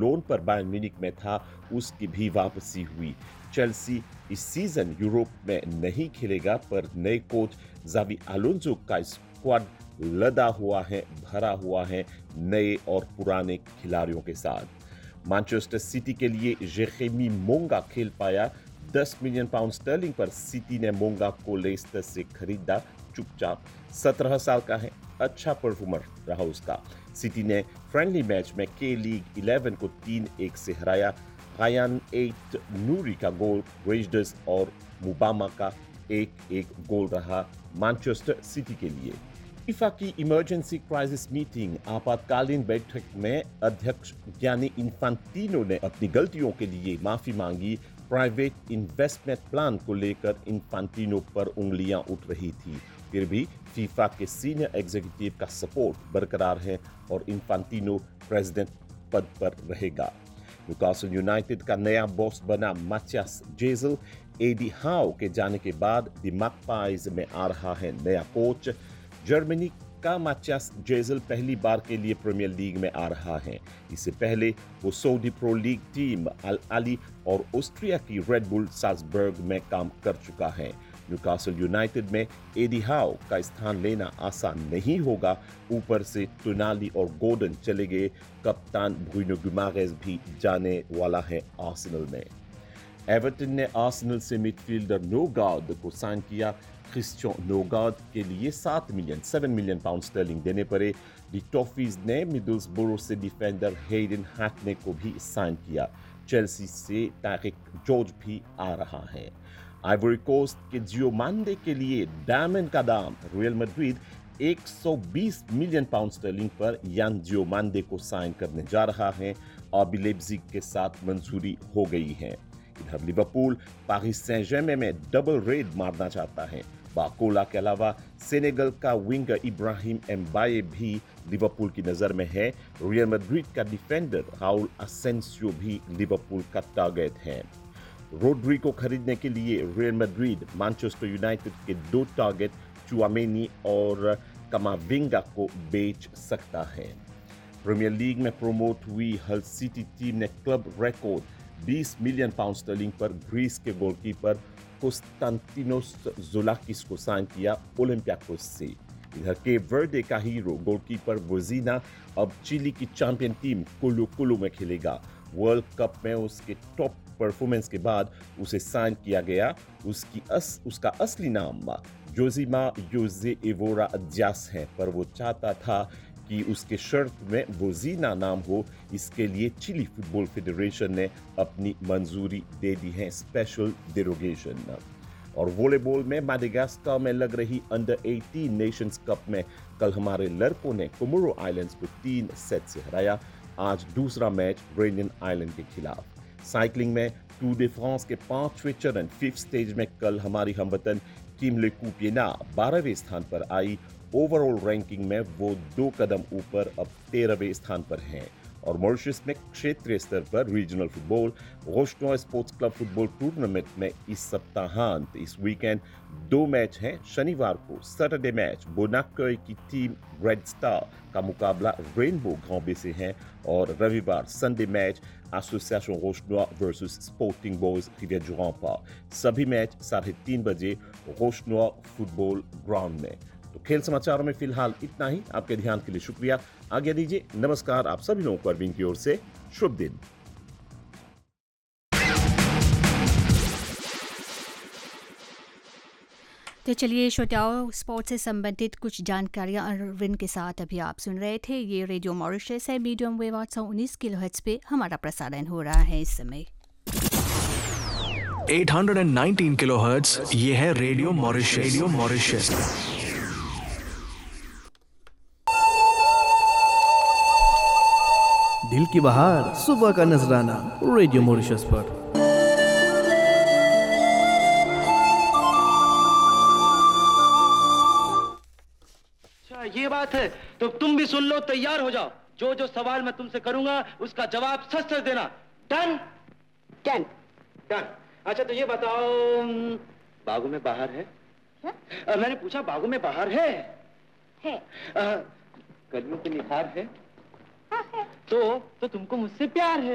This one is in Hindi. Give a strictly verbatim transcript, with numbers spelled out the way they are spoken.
लोन पर बायर्न म्यूनिख में था, उसकी भी वापसी हुई। चेल्सी इस सीजन यूरोप में नहीं खेलेगा, पर नए कोच जावी अलोंसो का स्क्वाड लदा हुआ है, भरा हुआ है नए और पुराने खिलाड़ियों के साथ। मैनचेस्टर सिटी के लिए जेरेमी मोंगा खेल पाया। दस मिलियन पाउंड स्टर्लिंग पर सिटी ने मोंगा को लेस्टर से खरीदा चुपचाप। सत्रह साल का है, अच्छा परफॉर्मर रहा उसका। सिटी ने फ्रेंडली मैच में के लीग इलेवन को तीन एक से हराया। रायन एट नूरी का गोल, रेजर्स और मुबामा का एक एक गोल रहा मैनचेस्टर सिटी के लिए। फीफा की इमरजेंसी क्राइसिस मीटिंग आपातकालीन बैठक में अध्यक्ष गियानी इन्फांटिनो ने अपनी गलतियों के लिए माफी मांगी। प्राइवेट इन्वेस्टमेंट प्लान को लेकर इन्फांटिनो पर उंगलियां उठ रही थी, फिर भी फीफा के सीनियर एग्जीक्यूटिव का सपोर्ट बरकरार है और इन्फांटिनो प्रेसिडेंट पद पर रहेगा। न्यूकासल यूनाइटेड का नया बॉस बना मैथियास जेजल। एडी हाउ के जाने के बाद द मैगपाइज में आ रहा है नया कोच। जर्मनी का मैथियास जेजल पहली बार के लिए प्रीमियर लीग में आ रहा है। इससे पहले वो सऊदी प्रो लीग टीम अल अली और ऑस्ट्रिया की रेड बुल साल्जबर्ग में काम कर चुका है। न्यूकासल यूनाइटेड में एडी हाउ का स्थान लेना आसान नहीं होगा। ऊपर से टोनाली और गोर्डन चले गए, कप्तान ब्रूनो गुमारेज भी जाने वाला है आर्सेनल में। एवर्टन ने आर्सेनल से मिडफील्डर नोगार्ड को साइन किया। क्रिस्टियन नोगार्ड के लिए सात मिलियन सात मिलियन पाउंड स्टर्लिंग देने पड़े। दी टॉफीज ने मिडलस्ब्रो से डिफेंडर हेडन हैकने को भी साइन किया। चेल्सी से तारिक जॉर्ज भी आ रहा है। आइवरी कोस्ट के जियोमांडे के लिए डायमंड का दाम रियल मैड्रिड एक सौ बीस मिलियन पाउंड स्टर्लिंग पर यान जियोमांडे को साइन करने जा रहा है। आरबी लेipzig के साथ मंजूरी हो गई है। इधर लिवरपूल पेरिस सेंट जर्मेन में डबल रेड मारना चाहता है। बाकोला के अलावा सेनेगल का विंगर इब्राहिम एम्बाये भी लिवरपूल की नजर में है। रियल मैड्रिड का डिफेंडर राउल असेंसियो भी लिवरपूल का टारगेट है। रोड्री को खरीदने के लिए रियल मैड्रिड मैनचेस्टर यूनाइटेड के दो टारगेट चुआमेनी और कमाविंगा को बेच सकता है। प्रीमियर लीग में प्रोमोट हुई हल सिटी टीम ने क्लब रिकॉर्ड बीस मिलियन पाउंड स्टर्लिंग पर ग्रीस के गोलकीपर कोस्टांटिनोस जोलाकिस को साइन किया ओलंपियाकोस से। इधर केप वर्दे का हीरो गोलकीपर वोजीना अब चिली की चैंपियन टीम कोलो कोलो में खेलेगा। वर्ल्ड कप में उसके टॉप परफॉर्मेंस के बाद उसे साइन किया गया। उसकी अस, उसका असली नाम जोजिमा योजे एवोरा अज्यास है, पर वो चाहता था कि उसके शर्त में वोजीना नाम हो। इसके लिए चिली फुटबॉल फेडरेशन ने अपनी मंजूरी दे दी है, स्पेशल डेरोगेशन। और वॉलीबॉल में माडेगास्कर में लग रही अंडर अठारह नेशंस कप में कल हमारे लड़कों ने कोमोरो आइलैंड्स को तीन सेट से हराया। आज दूसरा मैच रेनियन आइलैंड के खिलाफ। साइकिलिंग में टूर de फ्रांस के पांचवें चरण फिफ्थ स्टेज में कल हमारी हमवतन किम लेकूपियना बारहवें स्थान पर आई। ओवरऑल रैंकिंग में वो दो कदम ऊपर अब तेरहवें स्थान पर हैं। और मॉरिशस में क्षेत्रीय स्तर पर regional football रोशनोई sports club football tournament में इस सप्ताहांत इस वीकेंड दो मैच हैं। शनिवार को सैटरडे मैच बोनाकोई की टीम रेड स्टार का मुकाबला रेनबो ग्रांबे से है और रविवार Sunday match association रोशनोई versus sporting boys रिविère-du-Rempart। सभी मैच साढ़े तीन बजे रोशनोई फुटबॉल ग्राउंड में। तो खेल समाचारों में फिलहाल इतना ही। आपके ध्यान के लिए शुक्रिया। आज्ञा दीजिए। नमस्कार। आप सभी लोगों को अरविंद की ओर से शुभ दिन। तो चलिए श्रोताओं, स्पोर्ट्स से संबंधित कुछ जानकारियां अरविंद के साथ अभी आप सुन रहे थे। ये रेडियो मॉरिशस है, मीडियम वेव आठ सौ उन्नीस किलोहर्ट्ज पे हमारा प्रसारण हो रहा है इस समय। आठ सौ उन्नीस किलोहर्ट्ज, ये है रेडियो मॉरिशस। Radio Mauritius. दिल की बहार, सुबह का नजराना, रेडियो मॉरिशस पर। अच्छा ये बात है, तो तुम भी सुन लो, तैयार हो जाओ। जो जो सवाल मैं तुमसे करूंगा उसका जवाब सच सच देना। डन? डन। डन। अच्छा तो ये बताओ, बागों में बाहर है? आ, मैंने पूछा बागों में बाहर है? है। आ, कलियों पे निखार है? हाँ है। तो तो तुमको मुझसे प्यार है?